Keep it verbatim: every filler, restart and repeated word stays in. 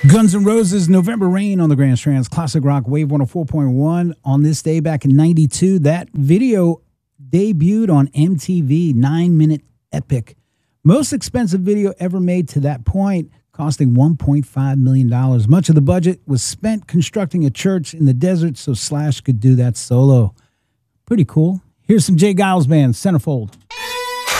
Guns N' Roses, November Rain on the Grand Strands Classic Rock Wave one oh four point one. On this day back in ninety-two, that video debuted on M T V, nine-minute epic. Most expensive video ever made to that point, costing one point five million dollars. Much of the budget was spent constructing a church in the desert so Slash could do that solo. Pretty cool. Here's some Jay Giles Band, Centerfold.